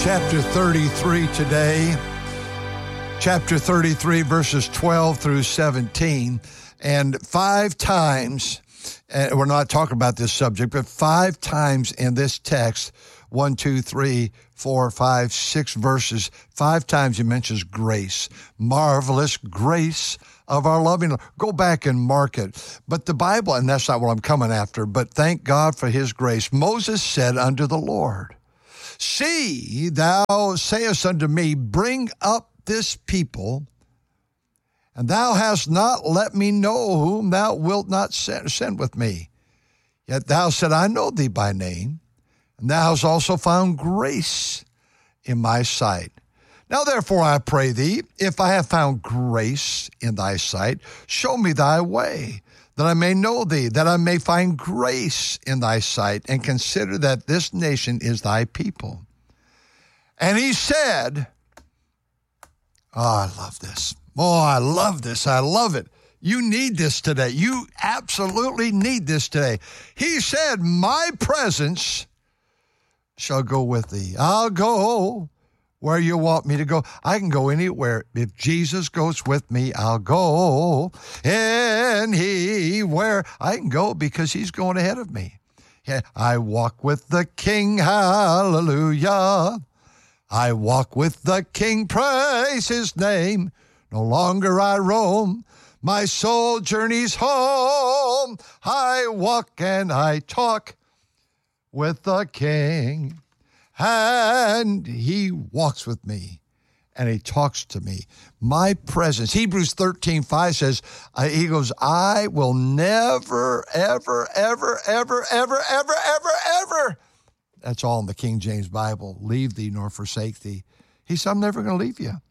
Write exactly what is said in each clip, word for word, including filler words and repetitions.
Chapter thirty-three today, chapter thirty-three, verses twelve through seventeen, and five times, and we're not talking about this subject, but five times in this text, one, two, three, four, five, six verses, five times he mentions grace, marvelous grace of our loving Lord. Go back and mark it. But the Bible, and that's not what I'm coming after, but thank God for his grace. Moses said unto the Lord, See, thou sayest unto me, bring up this people, and thou hast not let me know whom thou wilt not send, send with me. Yet thou said, I know thee by name, and thou hast also found grace in my sight. Now therefore I pray thee, if I have found grace in thy sight, show me thy way, that I may know thee, that I may find grace in thy sight, and consider that this nation is thy people. And he said, oh, I love this. Oh, I love this. I love it. You need this today. You absolutely need this today. He said, my presence shall go with thee. I'll go where you want me to go. I can go anywhere. If Jesus goes with me, I'll go anywhere. I can go because he's going ahead of me. Yeah, I walk with the King, hallelujah. I walk with the King, praise his name. No longer I roam, my soul journeys home. I walk and I talk with the King. And he walks with me, and he talks to me. My presence. Hebrews thirteen five says, uh, he goes, I will never, ever, ever, ever, ever, ever, ever, ever. That's all in the King James Bible. Leave thee nor forsake thee. He said, I'm never going to leave you.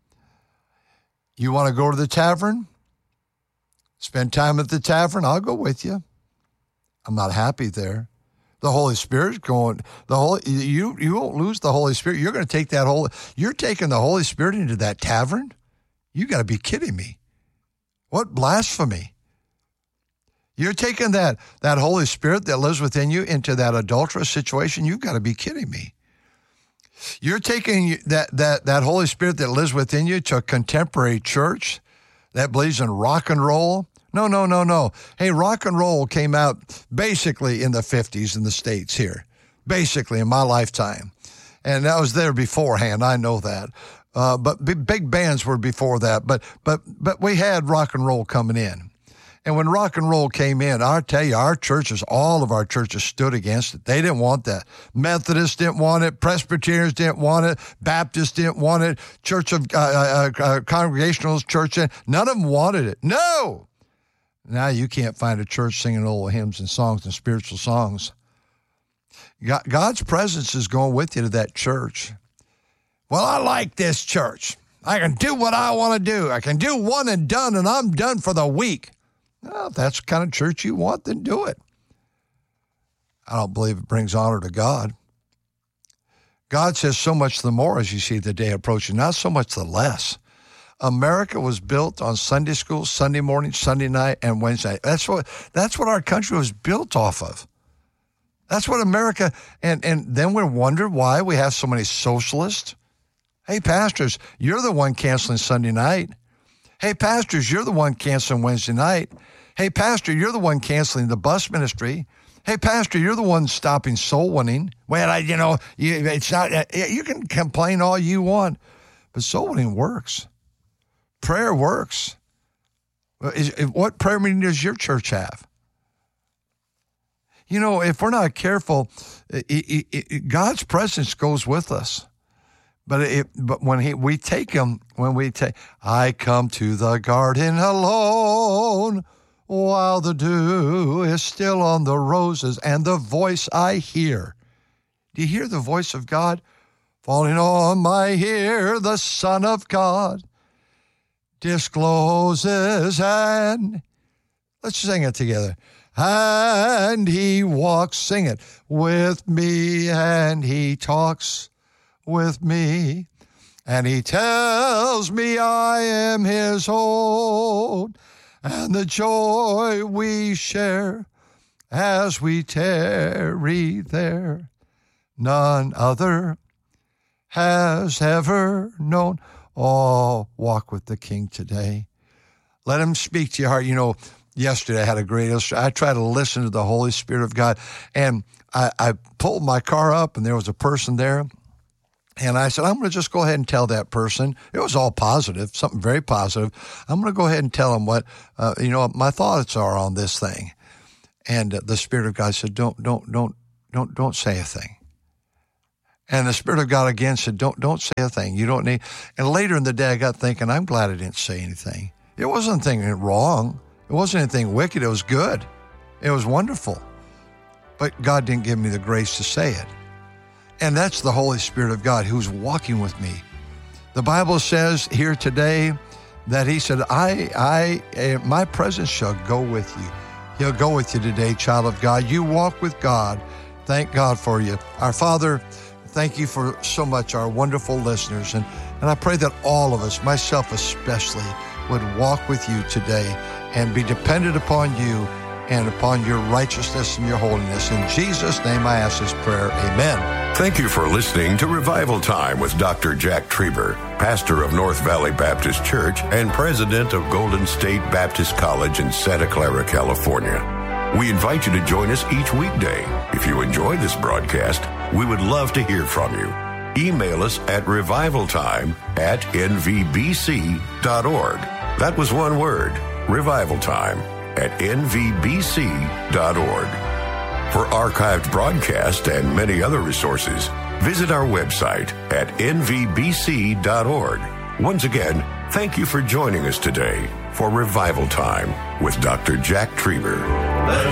You want to go to the tavern? Spend time at the tavern? I'll go with you. I'm not happy there. The Holy Spirit's going, the Holy, you, you won't lose the Holy Spirit. You're going to take that whole, you're taking the Holy Spirit into that tavern? You got to be kidding me. What blasphemy. You're taking that, that Holy Spirit that lives within you into that adulterous situation? You've got to be kidding me. You're taking that, that, that Holy Spirit that lives within you to a contemporary church that believes in rock and roll? No, no, no, no. Hey, rock and roll came out basically in the fifties in the States here, basically in my lifetime. And that was there beforehand, I know that. Uh, but big, big bands were before that. But but but we had rock and roll coming in. And when rock and roll came in, I tell you, our churches, all of our churches stood against it. They didn't want that. Methodists didn't want it. Presbyterians didn't want it. Baptists didn't want it. Church of uh, uh, uh, Congregational Church, none of them wanted it. No! Now you can't find a church singing old hymns and songs and spiritual songs. God, God's presence is going with you to that church. Well, I like this church. I can do what I want to do. I can do one and done, and I'm done for the week. Well, if that's the kind of church you want, then do it. I don't believe it brings honor to God. God says so much the more as you see the day approaching, not so much the less. America was built on Sunday school, Sunday morning, Sunday night, and Wednesday. That's what that's what our country was built off of. That's what America, and, and then we wonder why we have so many socialists. Hey, pastors, you're the one canceling Sunday night. Hey, pastors, you're the one canceling Wednesday night. Hey, pastor, you're the one canceling the bus ministry. Hey, pastor, you're the one stopping soul winning. Well, I, you know, you, it's not. You can complain all you want, but soul winning works. Prayer works. Is, what prayer meeting does your church have? You know, if we're not careful, it, it, it, God's presence goes with us. But it, but when he we take him, when we take, I come to the garden alone while the dew is still on the roses, and the voice I hear. Do you hear the voice of God? Falling on my ear, the Son of God discloses, and let's sing it together. And he walks, sing it, with me, and he talks with me, and he tells me I am his own, and the joy we share as we tarry there, none other has ever known. Oh, walk with the King today. Let him speak to your heart. You know, yesterday I had a great illustration. I try to listen to the Holy Spirit of God, and I, I pulled my car up, and there was a person there, and I said, I'm going to just go ahead and tell that person. It was all positive, something very positive. I'm going to go ahead and tell them what, uh, you know, my thoughts are on this thing. And uh, the Spirit of God said, don't, don't, don't, don't, don't say a thing. And the Spirit of God again said, don't, don't say a thing. You don't need. And later in the day, I got thinking, I'm glad I didn't say anything. It wasn't anything wrong. It wasn't anything wicked. It was good. It was wonderful. But God didn't give me the grace to say it. And that's the Holy Spirit of God who's walking with me. The Bible says here today that he said, I, I, my presence shall go with you. He'll go with you today, child of God. You walk with God. Thank God for you. Our Father, thank you for so much, our wonderful listeners. And, and I pray that all of us, myself especially, would walk with you today and be dependent upon you and upon your righteousness and your holiness. In Jesus' name I ask this prayer. Amen. Thank you for listening to Revival Time with Doctor Jack Trieber, pastor of North Valley Baptist Church and president of Golden State Baptist College in Santa Clara, California. We invite you to join us each weekday. If you enjoy this broadcast, we would love to hear from you. Email us at revivaltime at n v b c dot org. That was one word, revivaltime at n v b c dot org. For archived broadcasts and many other resources, visit our website at n v b c dot org. Once again, thank you for joining us today for Revival Time with Doctor Jack Trieber.